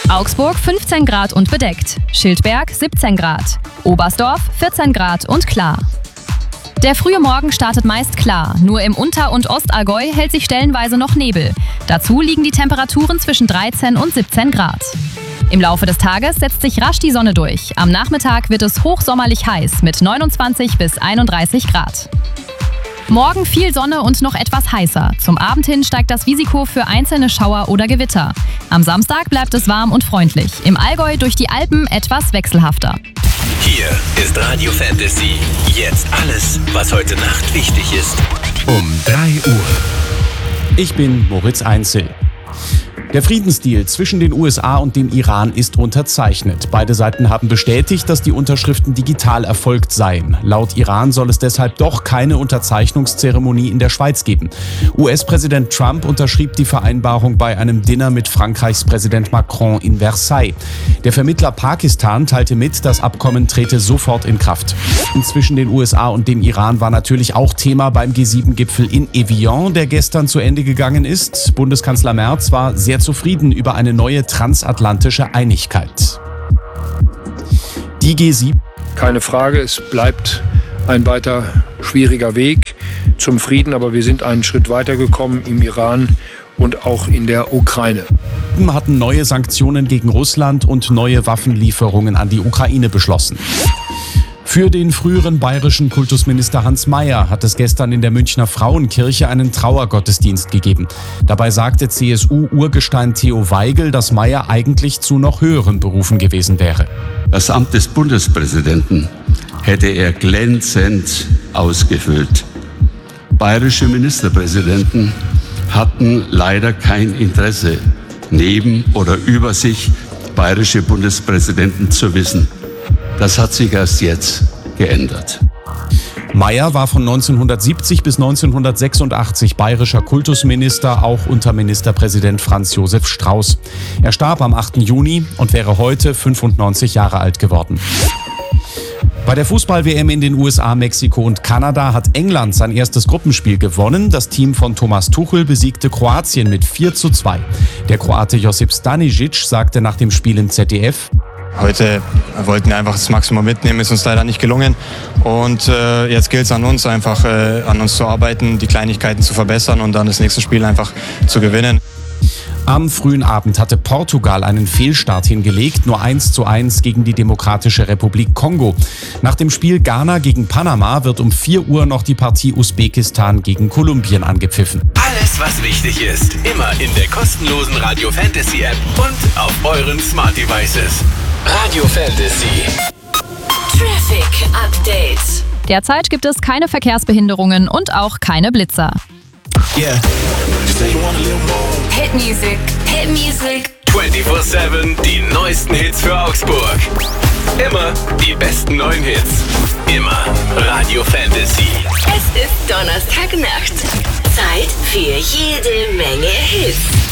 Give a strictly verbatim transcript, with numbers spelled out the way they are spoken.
Augsburg fünfzehn Grad und bedeckt, Schildberg siebzehn Grad, Oberstdorf vierzehn Grad und klar. Der frühe Morgen startet meist klar, nur im Unter- und Ostallgäu hält sich stellenweise noch Nebel. Dazu liegen die Temperaturen zwischen dreizehn und siebzehn Grad. Im Laufe des Tages setzt sich rasch die Sonne durch. Am Nachmittag wird es hochsommerlich heiß mit neunundzwanzig bis einunddreißig Grad. Morgen viel Sonne und noch etwas heißer. Zum Abend hin steigt das Risiko für einzelne Schauer oder Gewitter. Am Samstag bleibt es warm und freundlich. Im Allgäu durch die Alpen etwas wechselhafter. Hier ist Radio Fantasy. Jetzt alles, was heute Nacht wichtig ist. Um drei Uhr. Ich bin Moritz Einzel. Der Friedensdeal zwischen den U S A und dem Iran ist unterzeichnet. Beide Seiten haben bestätigt, dass die Unterschriften digital erfolgt seien. Laut Iran soll es deshalb doch keine Unterzeichnungszeremonie in der Schweiz geben. U S-Präsident Trump unterschrieb die Vereinbarung bei einem Dinner mit Frankreichs Präsident Macron in Versailles. Der Vermittler Pakistan teilte mit, das Abkommen trete sofort in Kraft. Zwischen den U S A und dem Iran war natürlich auch Thema beim G sieben Gipfel in Evian, der gestern zu Ende gegangen ist. Bundeskanzler Merz war sehr zufrieden über eine neue transatlantische Einigkeit. Die G sieben. Keine Frage, es bleibt ein weiter schwieriger Weg zum Frieden, aber wir sind einen Schritt weitergekommen im Iran und auch in der Ukraine. Hatten neue Sanktionen gegen Russland und neue Waffenlieferungen an die Ukraine beschlossen. Für den früheren bayerischen Kultusminister Hans Mayer hat es gestern in der Münchner Frauenkirche einen Trauergottesdienst gegeben. Dabei sagte C S U-Urgestein Theo Weigel, dass Mayer eigentlich zu noch höheren Berufen gewesen wäre. Das Amt des Bundespräsidenten hätte er glänzend ausgefüllt. Bayerische Ministerpräsidenten hatten leider kein Interesse, neben oder über sich bayerische Bundespräsidenten zu wissen. Das hat sich erst jetzt geändert. Mayer war von neunzehnhundertsiebzig bis neunzehnhundertsechsundachtzig bayerischer Kultusminister, auch unter Ministerpräsident Franz Josef Strauß. Er starb am achten Juni und wäre heute fünfundneunzig Jahre alt geworden. Bei der Fußball-W M in den U S A, Mexiko und Kanada hat England sein erstes Gruppenspiel gewonnen. Das Team von Thomas Tuchel besiegte Kroatien mit vier zu zwei. Der Kroate Josip Stanisic sagte nach dem Spiel im Z D F: Heute wollten wir einfach das Maximum mitnehmen, ist uns leider nicht gelungen. Und äh, jetzt gilt es an uns, einfach äh, an uns zu arbeiten, die Kleinigkeiten zu verbessern und dann das nächste Spiel einfach zu gewinnen. Am frühen Abend hatte Portugal einen Fehlstart hingelegt, nur eins zu eins gegen die Demokratische Republik Kongo. Nach dem Spiel Ghana gegen Panama wird um vier Uhr noch die Partie Usbekistan gegen Kolumbien angepfiffen. Alles, was wichtig ist, immer in der kostenlosen Radio Fantasy App und auf euren Smart Devices. Radio Fantasy. Traffic Update. Derzeit gibt es keine Verkehrsbehinderungen und auch keine Blitzer. Yeah. Hit Music, Hit Music. vierundzwanzig sieben, die neuesten Hits für Augsburg. Immer die besten neuen Hits. Immer Radio Fantasy. Es ist Donnerstagnacht. Zeit für jede Menge Hits.